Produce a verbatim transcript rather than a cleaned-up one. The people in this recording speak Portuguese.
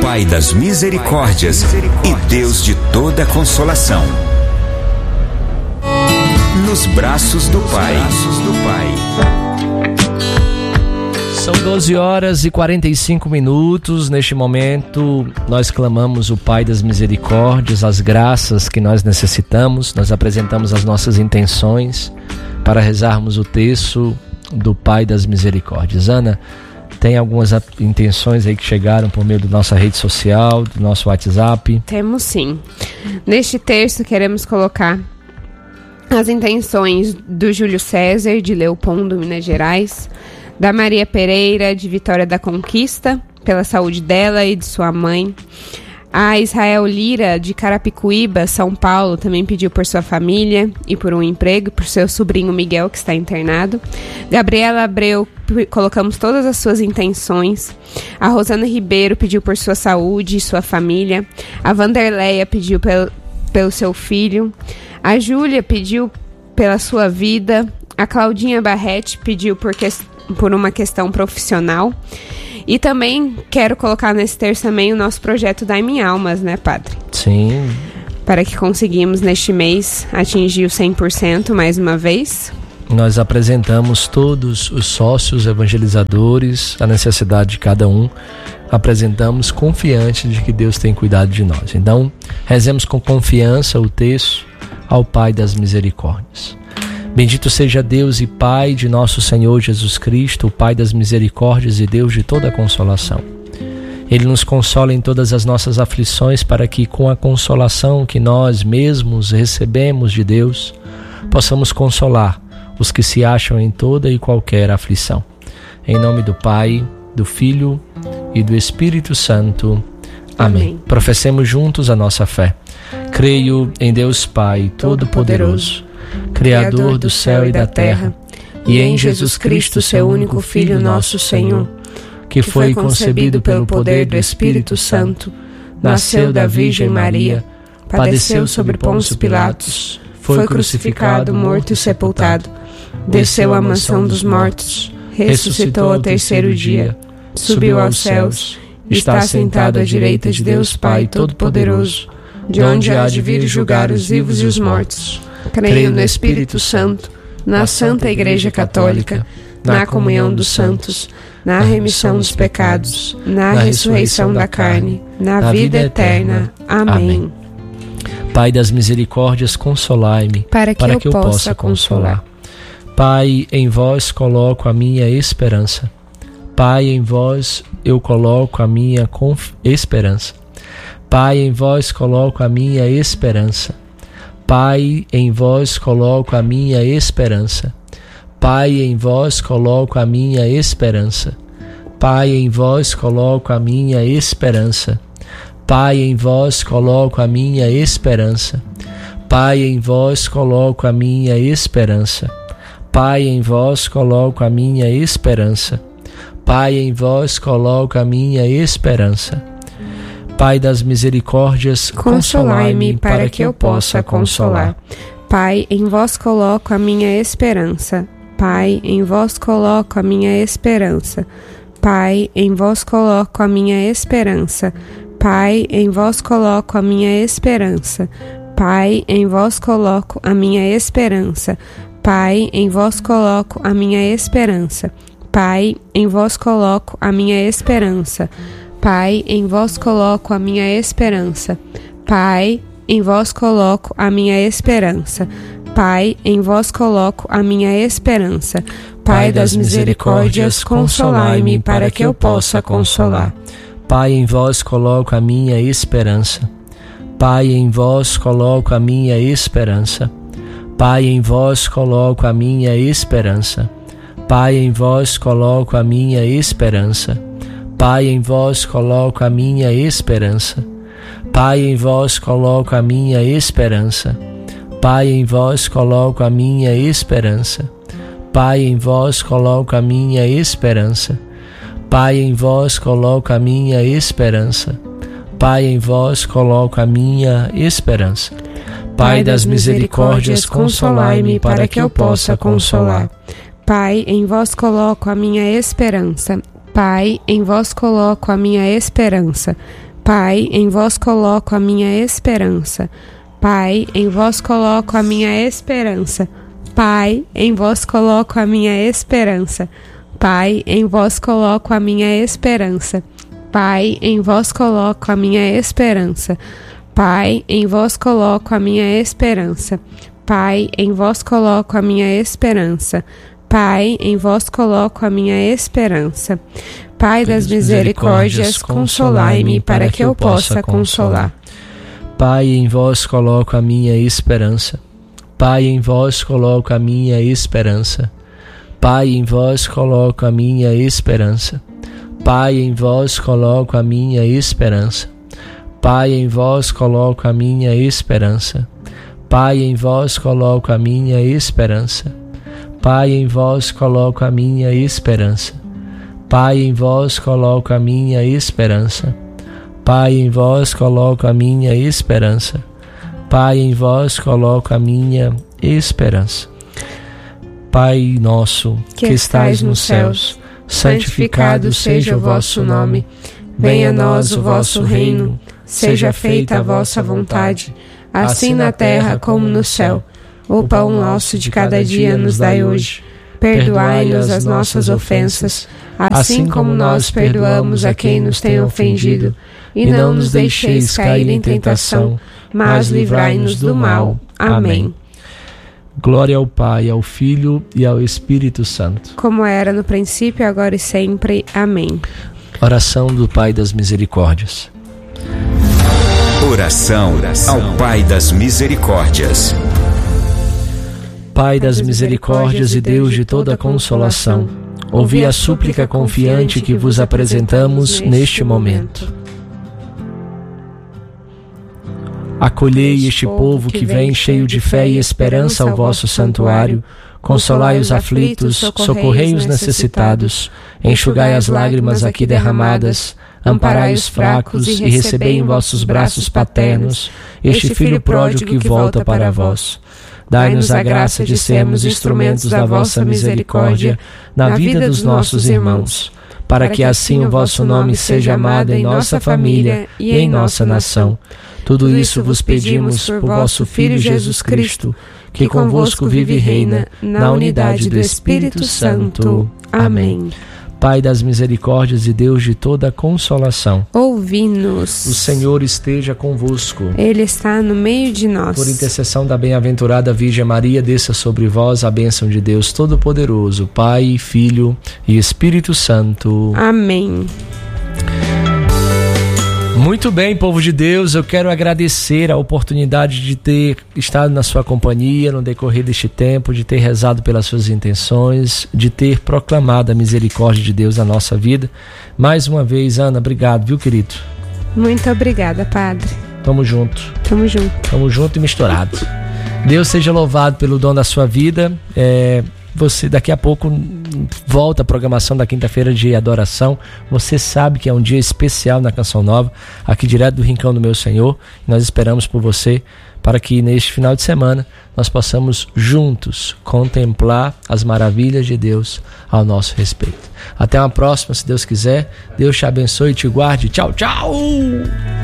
Pai das misericórdias e Deus de toda consolação. Nos braços do Pai. São doze horas e quarenta e cinco minutos. Neste momento, nós clamamos o Pai das misericórdias, as graças que nós necessitamos. Nós apresentamos as nossas intenções para rezarmos o texto do Pai das misericórdias. Ana, tem algumas intenções aí que chegaram por meio da nossa rede social, do nosso WhatsApp? Temos sim. Neste texto queremos colocar as intenções do Júlio César, de Leopoldo, Minas Gerais, da Maria Pereira, de Vitória da Conquista, pela saúde dela e de sua mãe. A Israel Lira, de Carapicuíba, São Paulo, também pediu por sua família e por um emprego, por seu sobrinho Miguel, que está internado. Gabriela Abreu, colocamos todas as suas intenções. A Rosana Ribeiro pediu por sua saúde e sua família. A Vanderleia pediu pelo, pelo seu filho. A Júlia pediu pela sua vida. A Claudinha Barrete pediu por, que, por uma questão profissional. E também quero colocar nesse terço também o nosso projeto Dai Em Almas, né, Padre? Sim. Para que conseguimos neste mês atingir o cem por cento mais uma vez. Nós apresentamos todos os sócios evangelizadores, a necessidade de cada um. Apresentamos confiantes de que Deus tem cuidado de nós. Então, rezemos com confiança o texto ao Pai das misericórdias. Bendito seja Deus e Pai de nosso Senhor Jesus Cristo, o Pai das misericórdias e Deus de toda consolação. Ele nos consola em todas as nossas aflições para que, com a consolação que nós mesmos recebemos de Deus, possamos consolar os que se acham em toda e qualquer aflição. Em nome do Pai, do Filho e do Espírito Santo. Amém. Amém. Professemos juntos a nossa fé. Creio em Deus Pai Todo-Poderoso, Criador do céu e da terra, e em Jesus Cristo, seu único Filho, nosso Senhor, que foi concebido pelo poder do Espírito Santo, nasceu da Virgem Maria, padeceu sobre Pôncio Pilatos, foi crucificado, morto e sepultado, desceu à mansão dos mortos, ressuscitou ao terceiro dia, subiu aos céus, está sentado à direita de Deus Pai Todo-Poderoso, de onde há de vir julgar os vivos e os mortos. Creio no Espírito Santo, na Santa Igreja Católica, na comunhão dos santos, na remissão dos pecados, na ressurreição da carne, na vida eterna. Amém. Pai das misericórdias, consolai-me, para que, para que eu, eu possa consolar. Pai, em vós coloco a minha esperança. Pai, em vós eu coloco a minha conf... esperança. Pai, em vós coloco a minha esperança. Pai, em vós coloco a minha esperança. Pai, em vós coloco a minha esperança. Pai, em vós coloco a minha esperança. Pai, em vós coloco a minha esperança. Pai, em vós coloco a minha esperança. Pai, em vós coloco a minha esperança. Pai, em vós coloco a minha esperança. Pai das misericórdias, consolai-me para que eu possa consolar. Pai, em vós coloco a minha esperança. Pai, em vós coloco a minha esperança. Pai, em vós coloco a minha esperança. Pai, em vós coloco a minha esperança. Pai, em vós coloco a minha esperança. Pai, em vós coloco a minha esperança. Pai, em vós coloco a minha esperança. Pai, em vós coloco a minha esperança. Pai, em vós coloco a minha esperança. Pai, em vós coloco a minha esperança. Pai das misericórdias, consolai-me para que eu possa consolar. Pai, em vós coloco a minha esperança. Pai, em vós coloco a minha esperança. Pai, em vós coloco a minha esperança. Pai, em vós coloco a minha esperança. Pai, em vós coloco a minha esperança. Pai, em vós coloco a minha esperança. Pai, em vós coloco a minha esperança. Pai, em vós coloco a minha esperança. Pai, em vós coloco a minha esperança. Pai, em vós coloco a minha esperança. Pai das misericórdias, consolai-me para que eu possa consolar. Pai, em vós coloco a minha esperança. Pai, em vós coloco a minha esperança. Pai, em vós coloco a minha esperança. Pai, em vós coloco a minha esperança. Pai, em vós coloco a minha esperança. Pai, em vós coloco a minha esperança. Pai, em vós coloco a minha esperança. Pai, em vós coloco a minha esperança. Pai, em vós coloco a minha esperança. Pai, em vós coloco a minha esperança. Pai das misericórdias, consolai-me para que eu possa consolar. Pai, em vós coloco a minha esperança. Pai, em vós coloco a minha esperança. Pai, em vós coloco a minha esperança. Pai, em vós coloco a minha esperança. Pai, em vós coloco a minha esperança. Pai, em vós coloco a minha esperança. Pai, em vós coloco a minha esperança. Pai, em vós coloco a minha esperança. Pai, em vós coloco a minha esperança. Pai, em vós coloco a minha esperança. Pai nosso, que estais nos céus, santificado seja o vosso nome. Venha a nós o vosso reino. Seja feita a vossa vontade, assim na terra como no céu. O pão nosso de cada dia nos dai hoje. Perdoai-nos as nossas ofensas, assim como nós perdoamos a quem nos tem ofendido. E não nos deixeis cair em tentação, mas livrai-nos do mal. Amém. Glória ao Pai, ao Filho e ao Espírito Santo. Como era no princípio, agora e sempre. Amém. Oração do Pai das Misericórdias. Oração ao Pai das Misericórdias. Pai das misericórdias e Deus de toda consolação, ouvi a súplica confiante que vos apresentamos neste momento. Acolhei este povo que vem cheio de fé e esperança ao vosso santuário, consolai os aflitos, socorrei os necessitados, enxugai as lágrimas aqui derramadas, amparai os fracos e recebei em vossos braços paternos este filho pródigo que volta para vós. Dai-nos a graça de sermos instrumentos da vossa misericórdia na vida dos nossos irmãos, para que assim o vosso nome seja amado em nossa família e em nossa nação. Tudo isso vos pedimos por vosso Filho Jesus Cristo, que convosco vive e reina na unidade do Espírito Santo. Amém. Pai das misericórdias e Deus de toda consolação, ouvi-nos. O Senhor esteja convosco. Ele está no meio de nós. Por intercessão da bem-aventurada Virgem Maria, desça sobre vós a bênção de Deus Todo-Poderoso, Pai, Filho e Espírito Santo. Amém. Muito bem, povo de Deus, eu quero agradecer a oportunidade de ter estado na sua companhia no decorrer deste tempo, de ter rezado pelas suas intenções, de ter proclamado a misericórdia de Deus na nossa vida. Mais uma vez, Ana, obrigado, viu, querido? Muito obrigada, Padre. Tamo junto. Tamo junto. Tamo junto e misturado. Deus seja louvado pelo dom da sua vida. É... Você, daqui a pouco, volta a programação da quinta-feira de adoração. Você sabe que é um dia especial na Canção Nova, aqui direto do Rincão do Meu Senhor. Nós esperamos por você, para que neste final de semana nós possamos juntos contemplar as maravilhas de Deus ao nosso respeito. Até uma próxima, se Deus quiser. Deus te abençoe e te guarde. Tchau, tchau!